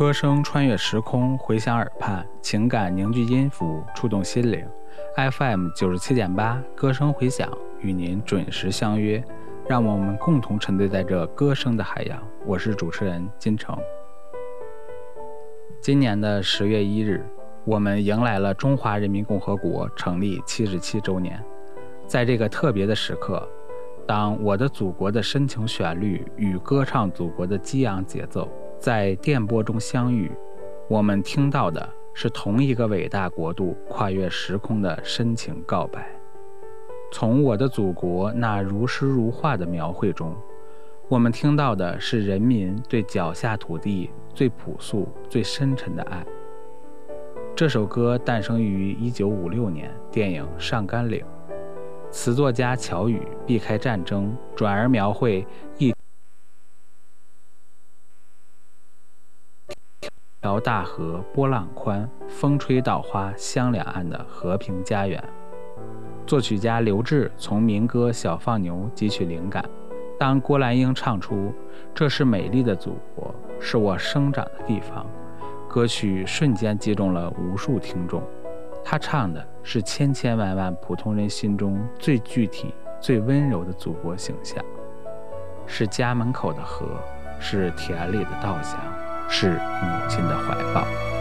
歌声穿越时空，回响耳畔，情感凝聚音符，触动心灵。FM 97.8，歌声回响，与您准时相约。让我们共同沉醉在这歌声的海洋。我是主持人金城。今年的10月1日，我们迎来了中华人民共和国成立77周年。在这个特别的时刻，当我的祖国的深情旋律与歌唱祖国的激昂节奏在电波中相遇，我们听到的是同一个伟大国度跨越时空的深情告白。从我的祖国那如诗如画的描绘中，我们听到的是人民对脚下土地最朴素最深沉的爱。这首歌诞生于1956年电影《上甘岭》，词作家乔羽避开战争，转而描绘一条大河波浪宽，风吹稻花香两岸的和平家园。作曲家刘志从民歌《小放牛》汲取灵感，当郭兰英唱出“这是美丽的祖国，是我生长的地方”，歌曲瞬间击中了无数听众。他唱的是千千万万普通人心中最具体最温柔的祖国形象，是家门口的河，是田里的稻香，是母亲的怀抱。